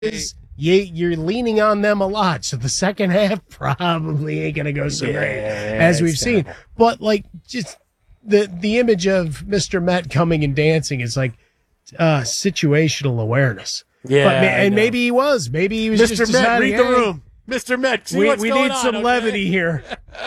you're leaning on them a lot, so the second half probably ain't going to go so great, as we've seen. But, like, just the image of Mr. Met coming and dancing is like situational awareness. Yeah, and maybe he was. Maybe he was Mr. just Met, deciding, read the room. Mr. Met, we need some levity here.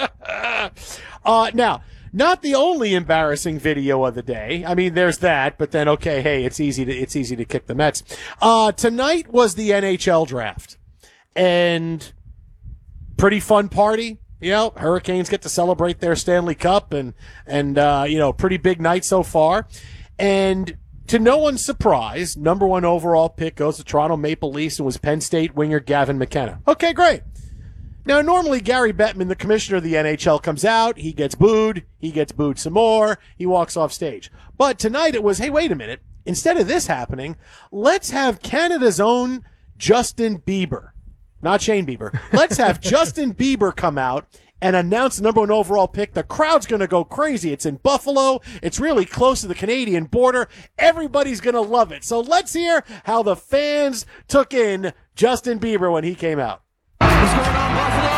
Now, not the only embarrassing video of the day. I mean, there's that, but then hey, it's easy to kick the Mets. Tonight was the NHL draft, and pretty fun party. Hurricanes get to celebrate their Stanley Cup, and pretty big night so far. And to no one's surprise, number 1 overall pick goes to Toronto Maple Leafs and was Penn State winger Gavin McKenna. Okay, great. Now, normally Gary Bettman, the commissioner of the NHL, comes out. He gets booed. He gets booed some more. He walks off stage. But tonight it was, hey, wait a minute. Instead of this happening, let's have Canada's own Justin Bieber. Not Shane Bieber. Let's have Justin Bieber come out and announce the number 1 overall pick. The crowd's going to go crazy. It's in Buffalo. It's really close to the Canadian border. Everybody's going to love it. So let's hear how the fans took in Justin Bieber when he came out. What's going on, Buffalo?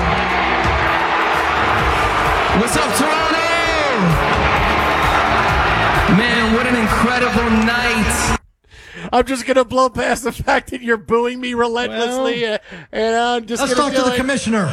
What's up, Toronto? Man, what an incredible night. I'm just going to blow past the fact that you're booing me relentlessly. And I'm just let's talk to the commissioner.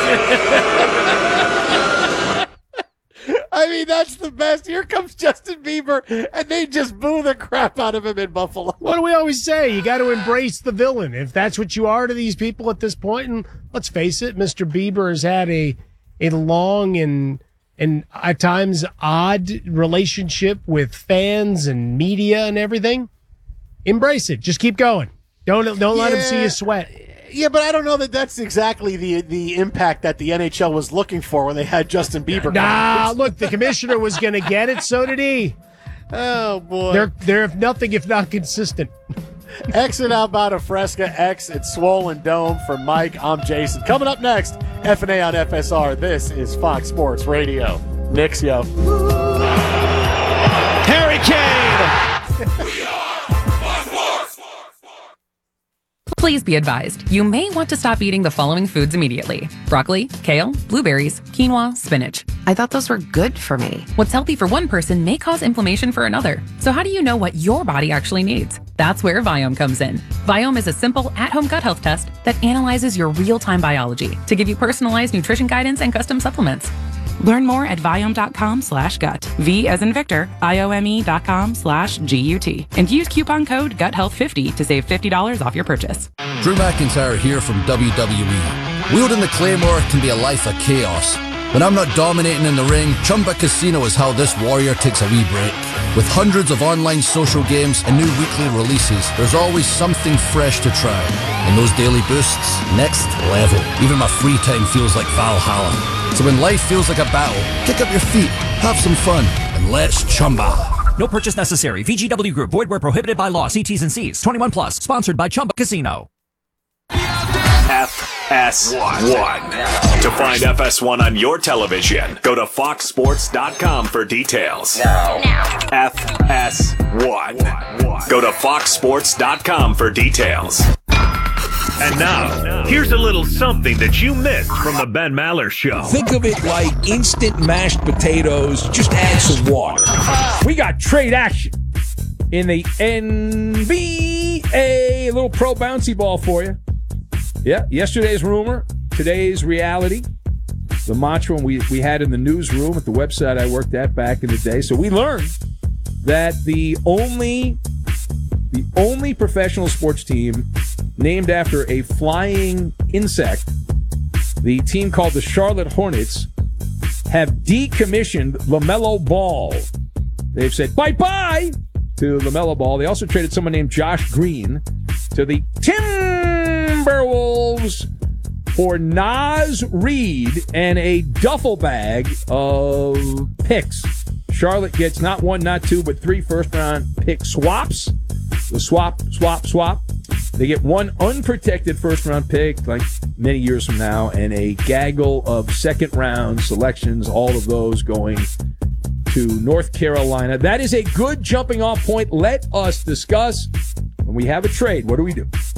I mean, that's the best. Here comes Justin Bieber, and they just boo the crap out of him in Buffalo. What do we always say? You got to embrace the villain. If that's what you are to these people at this point, and let's face it, Mr. Bieber has had a long and at times odd relationship with fans and media and everything. Embrace it. Just keep going. Don't let him see you sweat. Yeah, but I don't know that that's exactly the impact that the NHL was looking for when they had Justin Bieber. Nah, look, the commissioner was going to get it, so did he. Oh, boy. They're nothing if not consistent. Exit out about a Fresca X at Swollen Dome. For Mike, I'm Jason. Coming up next, F&A on FSR. This is Fox Sports Radio. Knicks, yo. Harry Kane! Please be advised, you may want to stop eating the following foods immediately. Broccoli, kale, blueberries, quinoa, spinach. I thought those were good for me. What's healthy for one person may cause inflammation for another. So how do you know what your body actually needs? That's where Viome comes in. Viome is a simple at-home gut health test that analyzes your real-time biology to give you personalized nutrition guidance and custom supplements. Learn more at Viome.com/gut. V as in Victor, IOME.com/GUT. And use coupon code GUTHEALTH50 to save $50 off your purchase. Drew McIntyre here from WWE. Wielding the Claymore can be a life of chaos. When I'm not dominating in the ring, Chumba Casino is how this warrior takes a wee break. With hundreds of online social games and new weekly releases, there's always something fresh to try. And those daily boosts, next level. Even my free time feels like Valhalla. So when life feels like a battle, kick up your feet, have some fun, and let's Chumba. No purchase necessary. VGW Group. Void where prohibited by law. See T's and C's. 21 plus. Sponsored by Chumba Casino. FS1. To find FS1 on your television, go to foxsports.com for details. Now. FS1. Go to foxsports.com for details. And now, here's a little something that you missed from the Ben Maller Show. Think of it like instant mashed potatoes. Just add some water. We got trade action in the NBA. A little pro bouncy ball for you. Yeah, yesterday's rumor, today's reality. The mantra we had in the newsroom at the website I worked at back in the day. So we learned that the only professional sports team named after a flying insect, the team called the Charlotte Hornets, have decommissioned LaMelo Ball. They've said bye-bye to LaMelo Ball. They also traded someone named Josh Green to the Timberwolves for Naz Reid and a duffel bag of picks. Charlotte gets not one, not two, but 3 first-round pick swaps. The swap. They get one unprotected first-round pick, like many years from now, and a gaggle of second-round selections, all of those going to North Carolina. That is a good jumping-off point. Let us discuss when we have a trade. What do we do?